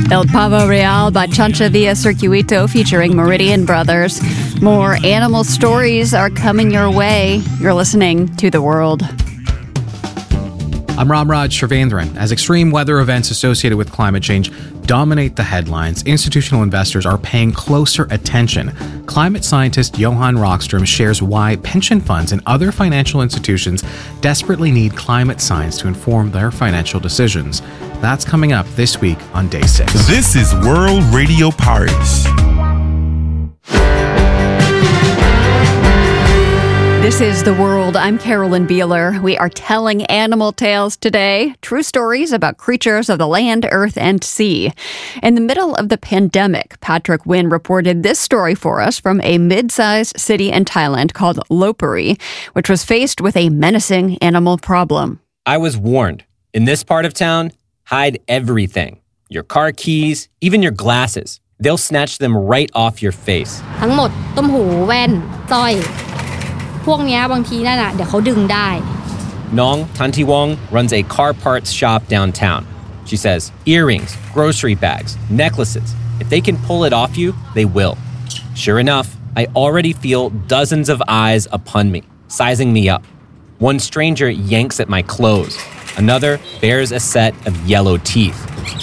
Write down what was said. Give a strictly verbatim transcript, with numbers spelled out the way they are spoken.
El Pavo Real by Chancha Via Circuito featuring Meridian Brothers. More animal stories are coming your way. You're listening to The World. I'm Ramraj Srivendran. As extreme weather events associated with climate change dominate the headlines, institutional investors are paying closer attention. Climate scientist Johan Rockström shares why pension funds and other financial institutions desperately need climate science to inform their financial decisions. That's coming up this week on Day six. This is World Radio Paris. This is The World. I'm Carolyn Beeler. We are telling animal tales today, true stories about creatures of the land, earth, and sea. In the middle of the pandemic, Patrick Wynn reported this story for us from a mid-sized city in Thailand called Lopburi, which was faced with a menacing animal problem. I was warned. In this part of town, hide everything. Your car keys, even your glasses. They'll snatch them right off your face. ทั้งหมดต้มหูแว่นสร้อยพวกเนี้ยบางทีนั่นน่ะเดี๋ยวเขาดึงได้ Nong Tantiwong runs a car parts shop downtown. She says earrings, grocery bags, necklaces. If they can pull it off you, they will. Sure enough, I already feel dozens of eyes upon me, sizing me up. One stranger yanks at my clothes. Another bears a set of yellow teeth.